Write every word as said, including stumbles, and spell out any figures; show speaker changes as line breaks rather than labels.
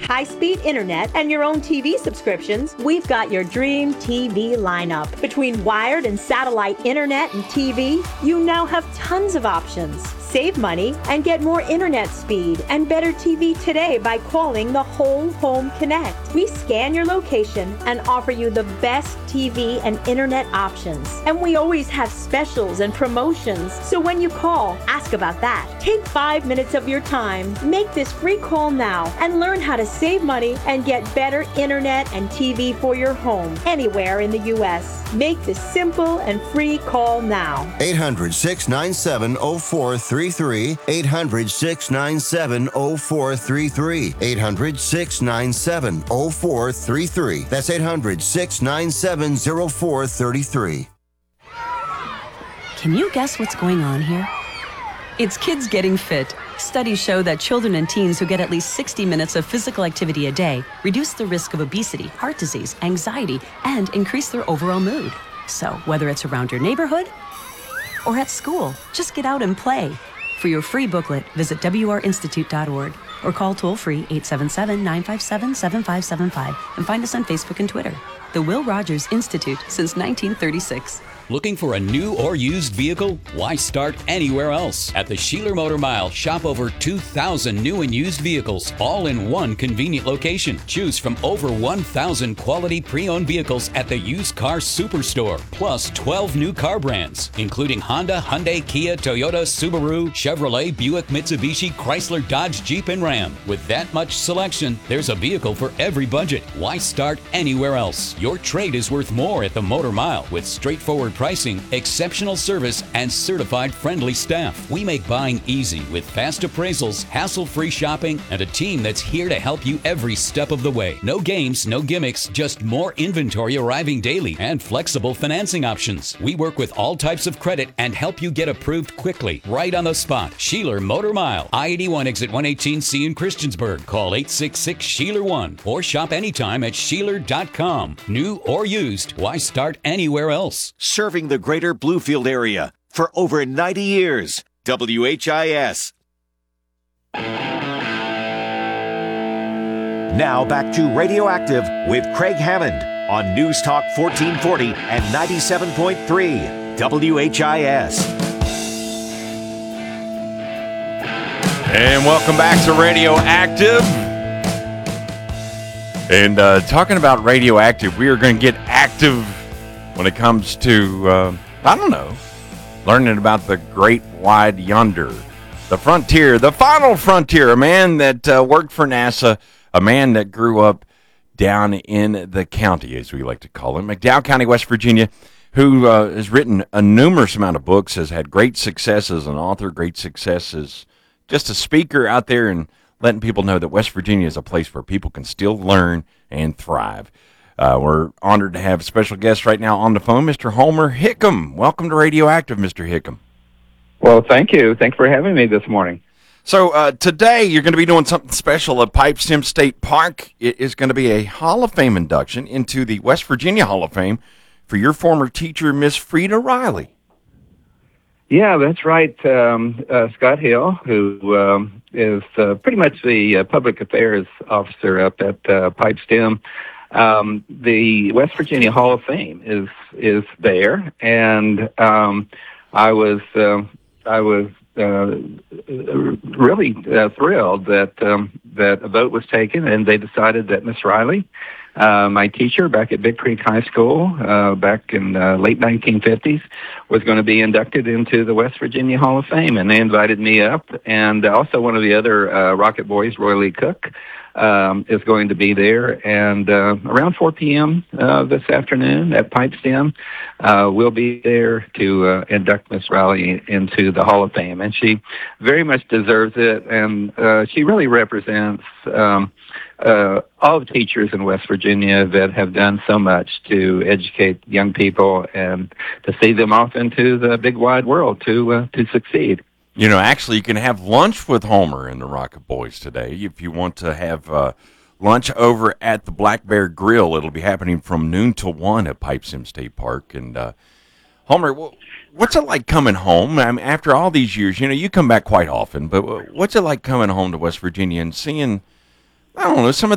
high-speed internet, and your own T V subscriptions, we've got your dream T V lineup. Between wired and satellite internet and T V, you now have tons of options. Save money and get more internet speed and better T V today by calling the Whole Home Connect. We scan your location and offer you the best T V and internet options. And we always have specials and promotions. So when you call, ask about that. Take five minutes of your time. Make this free call now and learn how to save money and get better internet and T V for your home anywhere in the U S. Make this simple and free call now.
eight hundred, six nine seven, oh four three three. eight hundred, six nine seven, oh four three three. eight hundred, six nine seven, oh four three three. That's eight hundred, six nine seven, oh four three three.
Can you guess what's going on here? It's kids getting fit. Studies show that children and teens who get at least sixty minutes of physical activity a day reduce the risk of obesity, heart disease, anxiety, and increase their overall mood. So whether it's around your neighborhood or at school, just get out and play. For your free booklet, visit W R institute dot org or call toll-free eight seven seven, nine five seven, seven five seven five and find us on Facebook and Twitter. The Will Rogers Institute since nineteen thirty-six.
Looking for a new or used vehicle? Why start anywhere else? At the Sheeler Motor Mile, shop over two thousand new and used vehicles, all in one convenient location. Choose from over one thousand quality pre-owned vehicles at the Used Car Superstore, plus twelve new car brands, including Honda, Hyundai, Kia, Toyota, Subaru, Chevrolet, Buick, Mitsubishi, Chrysler, Dodge, Jeep, and Ram. With that much selection, there's a vehicle for every budget. Why start anywhere else? Your trade is worth more at the Motor Mile with straightforward pricing, exceptional service, and certified friendly staff. We make buying easy with fast appraisals, hassle-free shopping, and a team that's here to help you every step of the way. No games, no gimmicks, just more inventory arriving daily and flexible financing options. We work with all types of credit and help you get approved quickly, right on the spot. Sheeler Motor Mile, I eighty-one exit one eighteen C in Christiansburg. Call eight six six, Sheeler one or shop anytime at Sheeler dot com. New or used, why start anywhere else?
Serving the greater Bluefield area for over ninety years. W H I S. Now back to Radioactive with Craig Hammond on News Talk fourteen forty and ninety-seven point three W H I S.
And welcome back to Radioactive. And uh, talking about Radioactive, we are going to get active when it comes to, uh, I don't know, learning about the great wide yonder, the frontier, the final frontier, a man that uh, worked for NASA, a man that grew up down in the county, as we like to call it, McDowell County, West Virginia, who uh, has written a numerous amount of books, has had great success as an author, great success as just a speaker out there and letting people know that West Virginia is a place where people can still learn and thrive. Uh, we're honored to have special guest right now on the phone, Mister Homer Hickam. Welcome to Radioactive, Mister Hickam.
Well, thank you. Thanks for having me this morning.
So uh, today you're going to be doing something special at Pipestem State Park. It is going to be a Hall of Fame induction into the West Virginia Hall of Fame for your former teacher, Miss Frida Riley.
Yeah, that's right. Um, uh, Scott Hill, who um, is uh, pretty much the uh, public affairs officer up at uh, Pipestem. Um, the West Virginia Hall of Fame is is there, and um, I was uh, I was uh, really uh, thrilled that um, that a vote was taken, and they decided that Miss Riley, Uh, my teacher back at Big Creek High School uh, back in the late nineteen fifties, was going to be inducted into the West Virginia Hall of Fame, and they invited me up. And also one of the other uh, Rocket Boys, Roy Lee Cook, um, is going to be there. And uh, around four p.m. Uh, this afternoon at Pipestem, uh, we'll be there to uh, induct Miss Riley into the Hall of Fame. And she very much deserves it, and uh, she really represents Um, Uh, all the teachers in West Virginia that have done so much to educate young people and to see them off into the big wide world to uh, to succeed.
You know, actually, you can have lunch with Homer and the Rocket Boys today. If you want to have uh, lunch over at the Black Bear Grill, it'll be happening from noon to one at Pipestem State Park. And uh, Homer, what's it like coming home? I mean, after all these years, you know, you come back quite often, but what's it like coming home to West Virginia and seeing, I don't know, some of